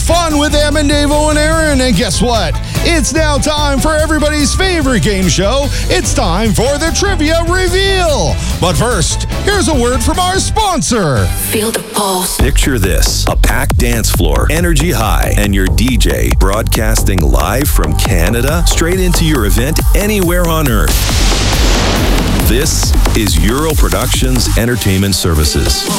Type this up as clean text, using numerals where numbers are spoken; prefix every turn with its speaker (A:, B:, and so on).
A: fun with Em and Davo and Aaron. And guess what? It's now time for everybody's favorite game show. It's time for the Trivia Reveal. But first, here's a word from our sponsor.
B: Feel the pulse.
C: Picture this, a packed dance floor, energy high, and your DJ broadcasting live from Canada straight into your event anywhere on Earth. This is Euro Productions Entertainment Services.